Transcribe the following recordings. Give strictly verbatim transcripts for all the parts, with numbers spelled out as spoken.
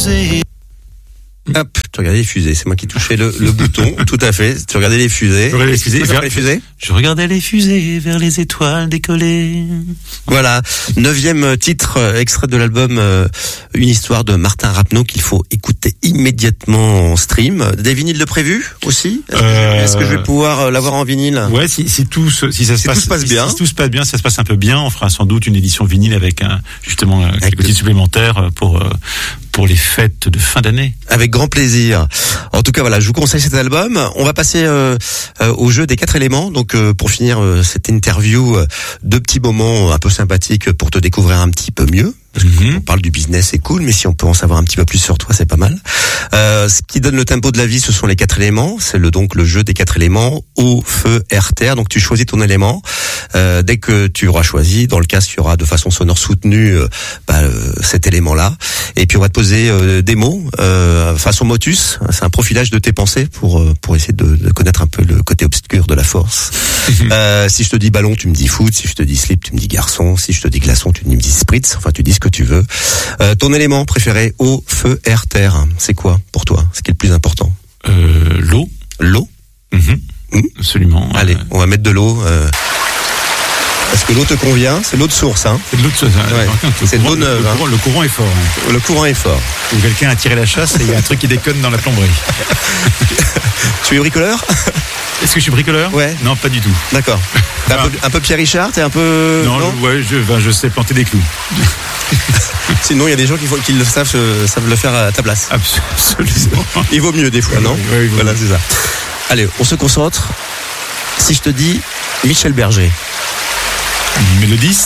fusées. Hop, tu regardais les fusées, c'est moi qui touchais le, le bouton, tout à fait. Tu regardais les fusées. Je regardais les fusées, vers les fusées. Je regardais les fusées vers les étoiles décoller. Voilà, neuvième titre extrait de l'album euh, Une histoire de Martin Rapneau qu'il faut écouter immédiatement en stream. Des vinyles de prévu aussi. Est-ce, euh... que, est-ce que je vais pouvoir l'avoir en vinyle? Ouais, si, si tout se, si ça se si passe, tout se passe si, bien, si tout se passe bien, ça se passe un peu bien, on fera sans doute une édition vinyle avec un justement un avec petit le... supplémentaire pour pour les fêtes de fin d'année. Avec grand plaisir. En tout cas, voilà, je vous conseille cet album. On va passer euh, euh, au jeu des quatre éléments. Donc, euh, pour finir euh, cette interview, euh, deux petits moments un peu sympathiques pour te découvrir un petit peu mieux. Parce que mm-hmm. quand on parle du business, c'est cool, mais si on peut en savoir un petit peu plus sur toi, c'est pas mal. Euh, ce qui donne le tempo de la vie, ce sont les quatre éléments. C'est le donc le jeu des quatre éléments: eau, feu, air, terre. Donc tu choisis ton élément. Euh, dès que tu auras choisi, dans le casque, il y aura de façon sonore soutenue euh, bah, euh, cet élément-là. Et puis on va te poser euh, des mots euh, façon motus. C'est un profilage de tes pensées pour euh, pour essayer de, de connaître un peu le côté obscur de la force. Mm-hmm. Euh, si je te dis ballon, tu me dis foot. Si je te dis slip, tu me dis garçon. Si je te dis glaçon, tu me dis spritz. Enfin, tu dis que tu veux. Euh, ton élément préféré, eau, feu, air, terre, c'est quoi pour toi? C'est qui est le plus important? euh, L'eau. L'eau. Mmh. Mmh. Absolument. Allez, on va mettre de l'eau. Euh... Est-ce que l'eau te convient? C'est l'eau de source, hein? C'est de l'eau de source. Ouais. C'est de l'eau neuve. Le, hein. le courant est fort. Hein. Le courant est fort. Ou quelqu'un a tiré la chasse et il y a un truc qui déconne dans la plomberie. Tu es bricoleur? Est-ce que je suis bricoleur? Ouais. Non, pas du tout. D'accord. T'es un, peu, un peu Pierre Richard, t'es un peu... Non, non je, ouais, je, ben, je sais planter des clous. Sinon, il y a des gens qui, faut, qui le savent, euh, savent le faire à ta place. Absolument. Il vaut mieux des fois, non? Oui, oui, voilà, c'est ça. Allez, on se concentre. Si je te dis Michel Berger. Mélodiste.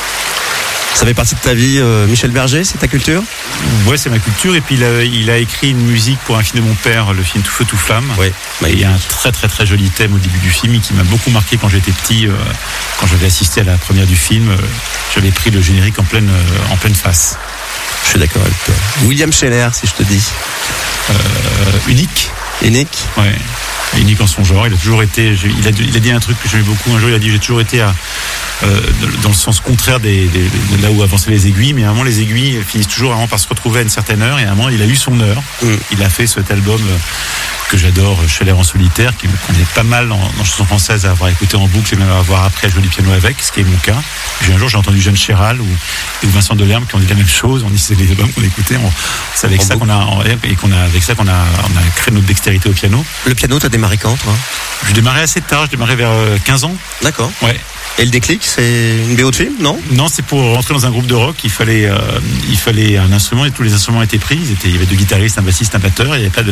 Ça fait partie de ta vie, euh, Michel Berger, c'est ta culture? Ouais, c'est ma culture. Et puis il a, il a écrit une musique pour un film de mon père, le film Tout feu, tout flamme. Ouais. Et il y a un très très très joli thème au début du film qui m'a beaucoup marqué quand j'étais petit. Euh, quand j'avais assisté à la première du film, euh, j'avais pris le générique en pleine euh, en pleine face. Je suis d'accord avec toi. William Scheller, si je te dis. Euh, unique. Unique. Ouais. Unique en son genre. Il a toujours été. Il a, il a dit un truc que j'aimais beaucoup. Un jour, il a dit j'ai toujours été à Euh, dans le sens contraire des, des, de là où avançaient les aiguilles, mais à un moment les aiguilles finissent toujours vraiment par se retrouver à une certaine heure, et à un moment il a eu son heure. Mm. Il a fait cet album que j'adore, Scheller en solitaire, qui me connaît pas mal en, en chanson française à avoir écouté en boucle et même à avoir appris à jouer du piano avec, ce qui est mon cas. J'ai un jour j'ai entendu Jeanne Chéral ou, ou Vincent Delerme qui ont dit la même chose. On dit c'est les albums qu'on écoutait. On, c'est avec en ça boucle. qu'on a et qu'on a avec ça qu'on a on a créé notre dextérité au piano. Le piano, t'as démarré quand, toi? Je démarrais assez tard. Je démarrais vers quinze ans. D'accord. Ouais. Et le déclic, c'est une B O de film, non? Non, c'est pour rentrer dans un groupe de rock, il fallait, euh, il fallait un instrument et tous les instruments étaient pris. Ils étaient, il y avait deux guitaristes, un bassiste, un batteur. Il n'y avait pas de,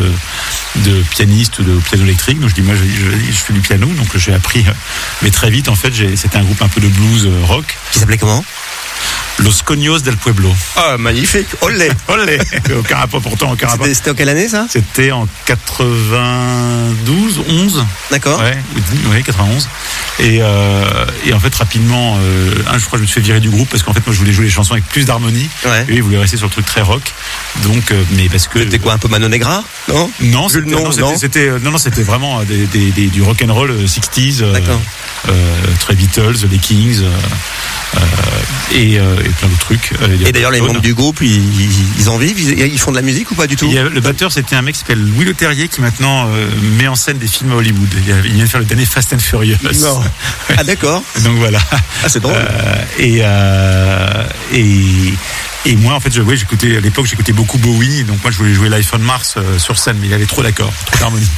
de pianiste ou de piano électrique. Donc je dis, moi, je, je, je fais du piano. Donc j'ai appris, mais très vite, en fait, j'ai, c'était un groupe un peu de blues rock. Qui s'appelait comment? Los Cognos del Pueblo. Ah, magnifique. Olé. Olé. Aucun rapport pourtant, aucun rapport. C'était, c'était en quelle année, ça? C'était en quatre-vingt-douze, onze. D'accord. Ouais, ouais, quatre-vingt-onze. Et, euh, et en fait, rapidement, euh, un, je crois que je me suis fait virer du groupe parce qu'en fait, moi, je voulais jouer les chansons avec plus d'harmonie. Ouais. Et eux, ils voulaient rester sur le truc très rock. Donc, euh, mais parce que. C'était quoi, un peu Mano Negra? Non? Non, c'était, nom, non, c'était, non, c'était, non, non, c'était vraiment des, des, des, du rock'n'roll sixties. Euh, D'accord. Euh, très Beatles, les Kings, euh, euh, et, euh, et plein d'autres trucs. Euh, et d'ailleurs, les membres du groupe, ils, ils en vivent, ils, ils font de la musique ou pas du tout? Il a, le batteur, c'était un mec qui s'appelle Louis Leterrier qui maintenant euh, met en scène des films à Hollywood. Il, a, il vient de faire le dernier Fast and Furious. Non. Ah d'accord. Donc voilà. Ah c'est drôle. Euh, et, euh, et et moi en fait, je, ouais, j'écoutais à l'époque, j'écoutais beaucoup Bowie. Donc moi, je voulais jouer Life on Mars euh, sur scène, mais il avait trop d'accords, trop d'harmonie.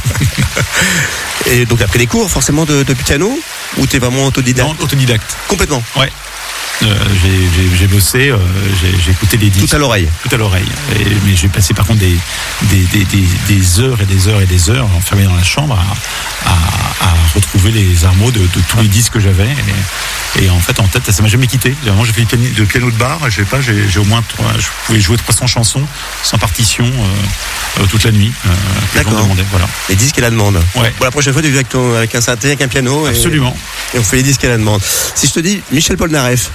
Et donc t'as pris des cours forcément de, de piano ou t'es vraiment autodidacte? Non, autodidacte. Complètement. Ouais. Euh, j'ai, j'ai, j'ai bossé, euh, j'ai, j'ai écouté des disques. Tout à l'oreille. Tout à l'oreille. Et, mais j'ai passé par contre des, des, des, des, des heures et des heures et des heures enfermé dans la chambre à, à, à retrouver les armeaux de, de tous les disques que j'avais. Et, et en fait, en tête, ça m'a jamais quitté. Vraiment, j'ai fait du piano, de piano de bar. Je sais pas, j'ai, j'ai au moins, trois, je pouvais jouer trois cents chansons sans partition euh, euh, toute la nuit. Euh, D'accord. Demandait, voilà. Les disques à la demande. Ouais. Bon, la prochaine fois, tu viens avec, ton, avec un synthé, avec un piano. Absolument. Et, et on fait les disques à la demande. Si je te dis Michel Polnareff.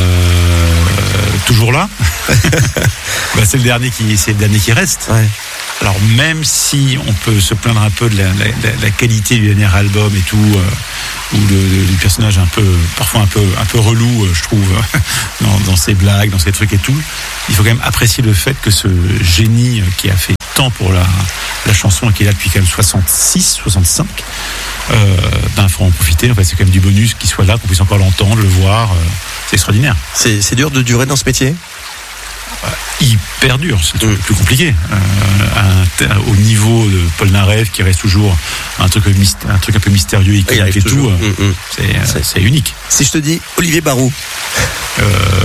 Euh, toujours là. Bah, c'est le dernier qui, c'est le dernier qui reste. Ouais. Alors même si on peut se plaindre un peu de la, la, la qualité du dernier album et tout, euh, ou le, le personnage un peu, parfois un peu, un peu relou, euh, je trouve, dans, dans ses blagues, dans ses trucs et tout, il faut quand même apprécier le fait que ce génie qui a fait tant pour la, la chanson et qui est là depuis quand même soixante-six, soixante-cinq, euh, ben faut en profiter. En fait, c'est quand même du bonus qu'il soit là, qu'on puisse encore l'entendre, le voir. Euh, c'est extraordinaire. C'est, c'est dur de durer dans ce métier. Euh, hyper dur, c'est le mmh. plus compliqué. Euh, un, au niveau de Paul Narev, qui reste toujours un truc, un truc un peu mystérieux et, et tout, toujours. Mmh, mmh. C'est, c'est, c'est unique. Si je te dis Olivier Barou. Euh,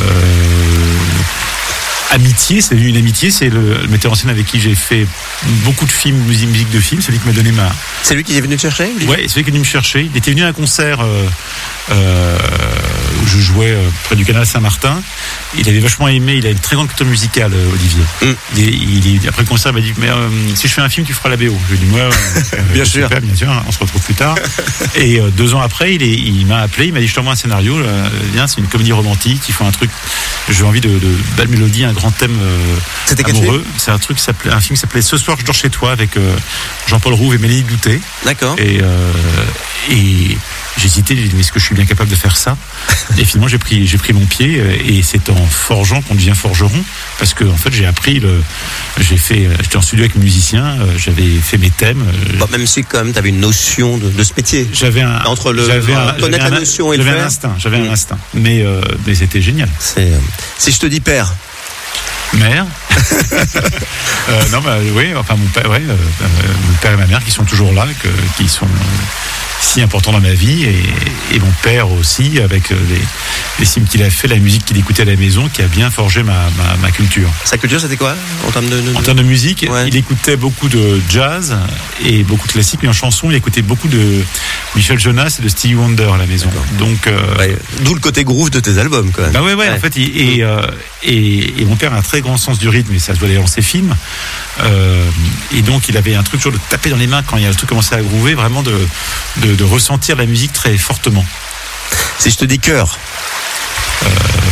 Amitié, c'est une amitié, c'est le, le metteur en scène avec qui j'ai fait beaucoup de films, musique, musique de films, c'est lui qui m'a donné ma... C'est lui qui est venu te chercher? Ouais, c'est lui qui est venu me chercher. Il était venu à un concert euh, euh, où je jouais euh, près du canal Saint-Martin. Il avait vachement aimé, il a une très grande culture musicale, euh, Olivier. Mm. Il, il, après le concert, il m'a dit, mais euh, si je fais un film, tu feras la B O. Je lui ai dit, moi, euh, bien sûr, super, bien sûr, on se retrouve plus tard. Et euh, deux ans après, il, est, il m'a appelé, il m'a dit, je t'envoie un scénario, euh, viens, c'est une comédie romantique, il faut un truc, j'ai envie de, de belle mélodie, un grand thème euh, C'était amoureux. C'est un truc qui s'appelait, un film qui s'appelait Ce soir je dors chez toi avec euh, Jean-Paul Rouve et Mélanie Doutet. D'accord. Et, euh, et j'hésitais, j'ai dit, mais est-ce que je suis bien capable de faire ça? Et finalement, j'ai pris, j'ai pris mon pied, et c'est en forgeant qu'on devient forgeron, parce que, en fait, j'ai appris le, j'ai fait, j'étais en studio avec mes musiciens, j'avais fait mes thèmes. Bon, même si, quand même, t'avais une notion de, de ce métier. J'avais un, entre le, j'avais un, connaître j'avais la notion et le faire. J'avais un instinct, j'avais mmh. un instinct. Mais, euh, mais c'était génial. C'est, euh, si je te dis père. Mère. euh, non, bah, oui, enfin, mon père, ouais, euh, mon père et ma mère qui sont toujours là, que, qui sont, si important dans ma vie, et, et mon père aussi, avec les, les films qu'il a fait, la musique qu'il écoutait à la maison, qui a bien forgé ma, ma, ma culture. Sa culture, c'était quoi en termes de, de... En termes de musique, ouais. Il écoutait beaucoup de jazz et beaucoup de classique, mais en chanson, il écoutait beaucoup de Michel Jonas et de Stevie Wonder à la maison. Donc, euh... ouais, d'où le côté groove de tes albums, quand même. Bah ouais, ouais, ouais. En fait, et, et, euh, et, et mon père a un très grand sens du rythme, et ça se voit d'ailleurs dans ses films. Euh, et donc, il avait un truc toujours de taper dans les mains quand il y a le truc commençait à groover, vraiment de, de, de ressentir la musique très fortement. Si je te dis cœur. Euh,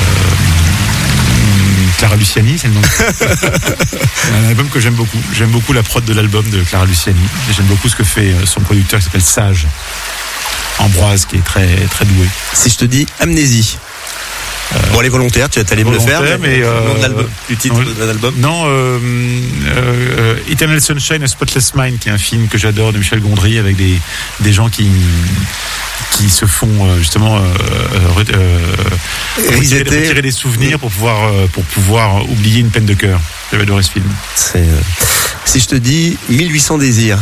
Clara Luciani, c'est le nom. C'est un album que j'aime beaucoup. J'aime beaucoup la prod de l'album de Clara Luciani. Et j'aime beaucoup ce que fait son producteur qui s'appelle Sage. Ambroise, qui est très, très doué. Si je te dis amnésie. Euh, bon, les volontaires, tu as allé me le faire, mais, mais euh, nom de l'album, du titre non, de l'album. Non, euh, euh, Eternal Sunshine, A Spotless Mind, qui est un film que j'adore de Michel Gondry, avec des, des gens qui, qui se font justement euh, euh, retirer, retirer des souvenirs pour pouvoir, euh, pour pouvoir oublier une peine de cœur. J'avais adoré ce film. C'est, euh, si je te dis mille huit cents désirs.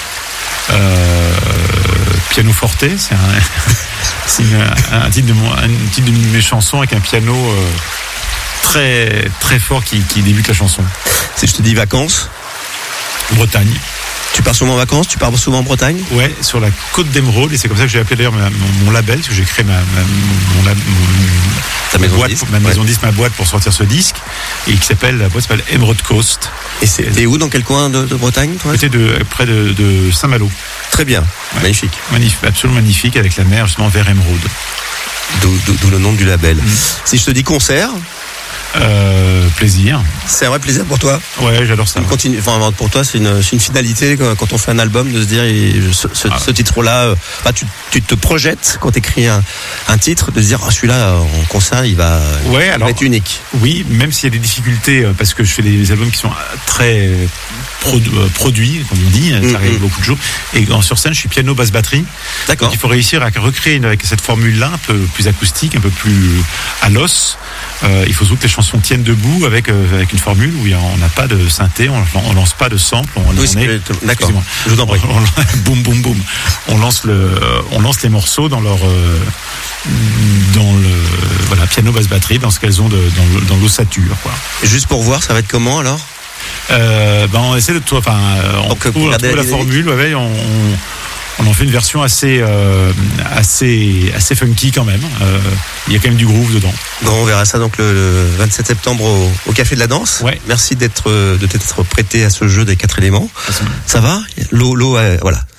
Euh, piano forte, c'est un, c'est une, un, titre de mon, un titre de mes chansons avec un piano euh, très très fort qui, qui débute la chanson. Si je te dis vacances. Bretagne. Tu pars souvent en vacances? Tu pars souvent en Bretagne? Ouais, sur la côte d'Emeraude, et c'est comme ça que j'ai appelé d'ailleurs ma, mon, mon label, parce que j'ai créé ma, ma, mon, mon, Ta maison boîte, disque, ma maison ouais. disque, ma boîte pour sortir ce disque, et qui s'appelle, la boîte s'appelle Emerald Coast. Et c'est, t'es où, dans quel coin de, de Bretagne, toi? C'était de, près de, de Saint-Malo. Très bien, ouais. Magnifique. Magnifique, absolument magnifique, avec la mer justement vers Emeraude. D'où, d'où, d'où le nom du label. Mmh. Si je te dis concert. Euh, plaisir. C'est un vrai plaisir pour toi? Ouais, j'adore ça. Continue, enfin, pour toi, c'est une, c'est une finalité quand on fait un album de se dire, ce, ce, ah. ce titre-là, bah, tu, tu te projetes quand tu écris un, un titre, de se dire, oh, celui-là, en concert, il va, ouais, il alors, va être unique. Oui, même s'il y a des difficultés, parce que je fais des albums qui sont très produ- produits, comme on dit, ça mm-hmm. arrive beaucoup de jours. Et sur scène, je suis piano, basse, batterie. D'accord. Donc il faut réussir à recréer une, avec cette formule-là, un peu plus acoustique, un peu plus à l'os. Euh, il faut surtout que les chansons tiennent debout avec euh, avec une formule où on n'a pas de synthé, on, on lance pas de sample, on, oui, on est, d'accord. Je vous en prie. On, on, boum boum boum. On lance le, on lance les morceaux dans leur euh, dans le voilà piano basse batterie dans ce qu'elles ont de, dans, dans l'ossature quoi. Et juste pour voir, ça va être comment alors? Euh, ben on essaie de toi, enfin on Donc, trouve, on trouve la formule, ouais, on, on On en fait une version assez, euh, assez, assez funky quand même. Euh, il y a quand même du groove dedans. Bon, on verra ça donc le, le vingt-sept septembre au, au Café de la Danse. Ouais. Merci d'être, de t'être prêté à ce jeu des quatre éléments. Merci. Ça va? L'eau, l'eau, euh, voilà.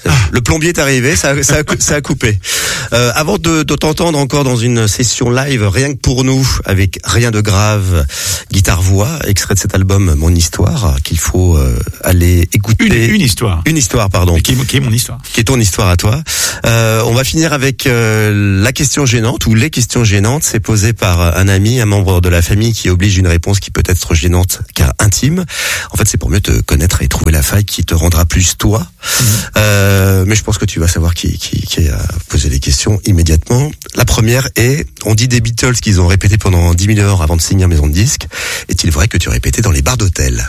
Le plombier est arrivé, ça, ça, a, ça a coupé. Euh, avant de, de t'entendre encore dans une session live, rien que pour nous, avec Rien de grave, guitare-voix, extrait de cet album Mon Histoire, qu'il faut euh, aller écouter. Une, une histoire. Une histoire, pardon. Qui est, qui est mon histoire. Qui est ton histoire à toi. Euh, on va finir avec euh, la question gênante, ou les questions gênantes. C'est posé par un ami, un membre de la famille qui oblige une réponse qui peut être gênante car intime. En fait, c'est pour mieux te connaître et trouver la faille qui te rendra plus toi. Mmh. Euh, mais je pense que tu vas savoir qui, qui, qui a posé les questions immédiatement. La première est, on dit des Beatles qu'ils ont répété pendant dix mille heures avant de signer en maison de disque. Est-il vrai que tu répétais dans les bars d'hôtel?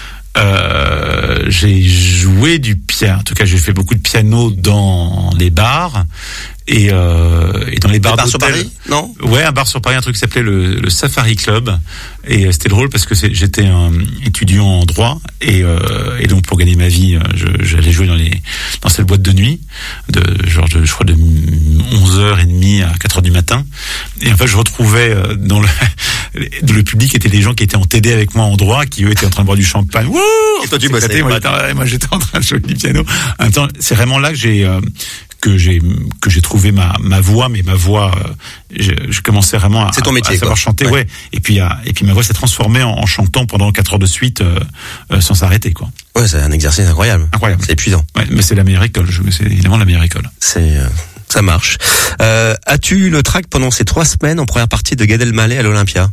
Euh, j'ai joué du piano. En tout cas, j'ai fait beaucoup de piano dans les bars. Et, euh, et dans les bars, bars d'hôtel, sur Paris, non? Ouais, un bar sur Paris, un truc qui s'appelait le, le Safari Club. Et euh, c'était drôle parce que c'est, j'étais un étudiant en droit et, euh, et donc pour gagner ma vie, je, j'allais jouer dans les dans cette boîte de nuit, de genre de, je crois de onze heures trente à quatre heures du matin. Et en fait, je retrouvais dans le dans le public étaient des gens qui étaient en T D avec moi en droit, qui eux étaient en train de boire du champagne. Wouh! Et toi tu bossais. Moi, j'étais, moi j'étais en train de jouer du piano. En même temps, c'est vraiment là que j'ai euh, que j'ai que j'ai trouvé ma ma voix, mais ma voix, euh, je, je commençais vraiment à, c'est ton métier, à savoir quoi. chanter, ouais. ouais. Et puis à, et puis ma voix s'est transformée en, en chantant pendant quatre heures de suite euh, euh, sans s'arrêter, quoi. Ouais, c'est un exercice incroyable. Incroyable. C'est épuisant. Ouais, mais c'est la meilleure école. Je, c'est évidemment la meilleure école. C'est euh, ça marche. Euh, as-tu eu le trac pendant ces trois semaines en première partie de Gad Elmaleh à l'Olympia?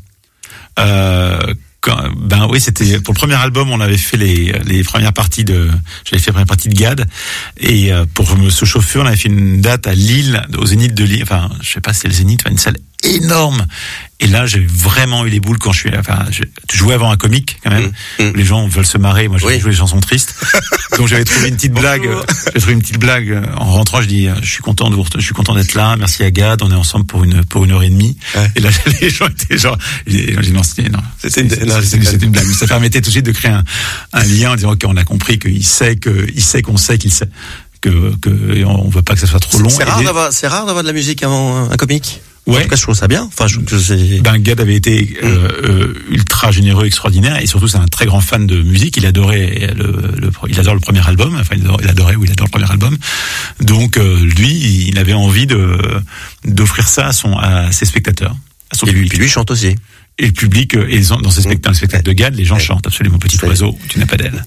Euh, Quand, ben oui, c'était pour le premier album, on avait fait les les premières parties de, j'avais fait la première partie de Gad, et euh, pour me se chauffer, on avait fait une date à Lille, au Zénith de Lille, enfin je sais pas si c'est le Zénith, enfin une salle énorme. Et là, j'ai vraiment eu les boules quand je suis, enfin, je jouais avant un comique quand même. Mmh, mmh. Les gens veulent se marrer, moi j'ai oui. joué des chansons tristes. Donc j'avais trouvé une petite blague, j'ai trouvé une petite blague en rentrant. Je dis, je suis content de vous, je suis content d'être là. Merci à Gad, on est ensemble pour une pour une heure et demie. Ouais. Et là, les gens étaient genre, j'ai dit non, c'était non, c'était une, non, c'était, c'était une blague. Ça permettait tout de suite de créer un, un lien en disant ok, on a compris qu'il sait que il sait qu'on sait qu'il sait que que on veut pas que ça soit trop long. C'est rare les... d'avoir, c'est rare d'avoir de la musique avant un comique. Ouais. En tout cas, je trouve ça bien. Enfin, je, je sais. Ben, Gad avait été euh, euh, ultra généreux, extraordinaire, et surtout c'est un très grand fan de musique. Il adorait le, le il adore le premier album. Enfin, il adorait, il adorait ou il adore le premier album. Donc, euh, lui, il avait envie de d'offrir ça à son à ses spectateurs, à son et public. Lui, lui chante aussi. Et le public, et dans ces spectacles, mmh. spectacles de Gad, les gens mmh. chantent absolument. Petit oiseau, tu n'as pas d'aile.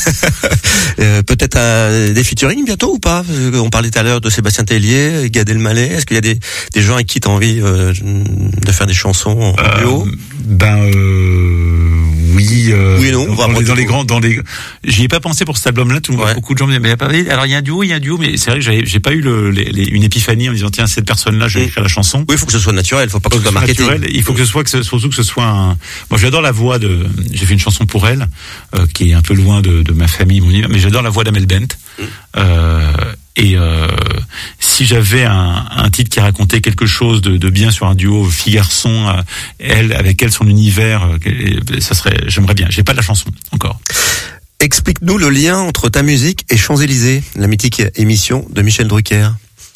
euh, peut-être euh, des featuring bientôt ou pas? On parlait tout à l'heure de Sébastien Tellier, Gad Elmaleh. Est-ce qu'il y a des, des gens avec qui tu as envie euh, de faire des chansons en euh, duo? Ben euh, oui. Euh, oui et non. On va dans, les, dans les grands, dans les. J'y ai pas pensé pour cet album-là. Tout ouais. Beaucoup de gens me disent mais il y a pas. Alors il y a un duo, il y a un duo, mais c'est vrai que j'ai, j'ai pas eu le, les, les, une épiphanie en disant tiens cette personne-là, je vais mmh. écrire la chanson. Oui, il faut que ce soit naturel, il faut pas que ce soit marketing. Il faut que ce soit que ce, surtout que ce soit un. Moi, j'adore la voix de. J'ai fait une chanson pour elle, euh, qui est un peu loin de, de ma famille, mon mais j'adore la voix d'Amel Bent. Mmh. Euh, et euh, si j'avais un, un titre qui racontait quelque chose de, de bien sur un duo fille-garçon, euh, elle avec elle son univers, euh, ça serait. J'aimerais bien. J'ai pas de la chanson encore. Explique-nous le lien entre ta musique et Champs-Élysées, la mythique émission de Michel Drucker.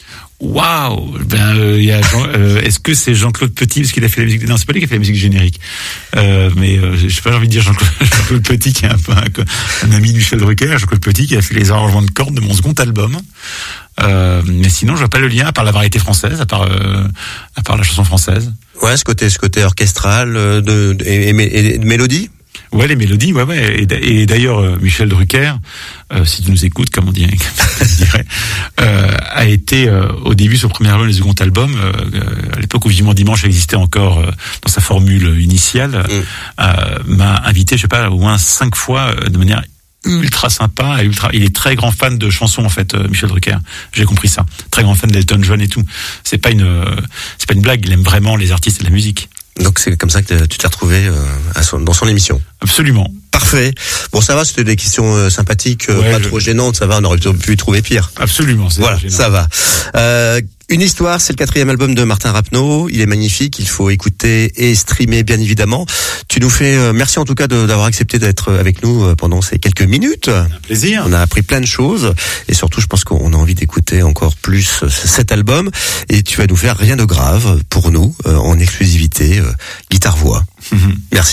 Waouh, ben il euh, y a Jean, euh, est-ce que c'est Jean-Claude Petit parce qu'il a fait la musique? Non, c'est pas lui qui a fait la musique générique. Euh, mais euh, je sais pas, j'ai envie de dire Jean-Claude, Jean-Claude Petit qui est un peu un, un ami de Michel Drucker, Jean-Claude Petit qui a fait les arrangements de cordes de mon second album. Euh, mais sinon, je vois pas le lien à part la variété française, à part euh, à part la chanson française. Ouais, ce côté ce côté orchestral de, de et, et, et de mélodie. Ouais, les mélodies, ouais, ouais. Et, et d'ailleurs, euh, Michel Drucker, euh, si tu nous écoutes, comme on dirait, comme on dirait euh, a été euh, au début sur le premier album, le second album, euh, à l'époque où Vivement Dimanche existait encore euh, dans sa formule initiale, mmh. euh, m'a invité, je sais pas, au moins cinq fois euh, de manière ultra sympa et ultra. Il est très grand fan de chansons en fait, euh, Michel Drucker. J'ai compris ça. Très grand fan d'Elton John et tout. C'est pas une, euh, c'est pas une blague. Il aime vraiment les artistes et la musique. Donc c'est comme ça que tu t'es retrouvé euh, à son, dans son émission. Absolument. Parfait. Bon, ça va, c'était des questions euh, sympathiques, euh, ouais, pas je... trop gênantes, ça va, on aurait pu trouver pire. Absolument, c'est voilà, gênant. Ça va. Euh, Une histoire, c'est le quatrième album de Martin Rapneau. Il est magnifique, il faut écouter et streamer bien évidemment. Tu nous fais euh, merci en tout cas de, d'avoir accepté d'être avec nous euh, pendant ces quelques minutes. Un plaisir. On a appris plein de choses et surtout je pense qu'on a envie d'écouter encore plus cet album. Et tu vas nous faire Rien de grave pour nous euh, en exclusivité, euh, guitare-voix. Mm-hmm. Merci.